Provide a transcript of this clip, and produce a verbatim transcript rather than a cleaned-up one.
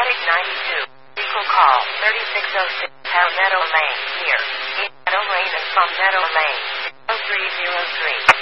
Pig ninety-two. Equal call thirty-six oh six Palmetto Lane, near. Meadow Lane and Palmetto Lane. zero three zero three.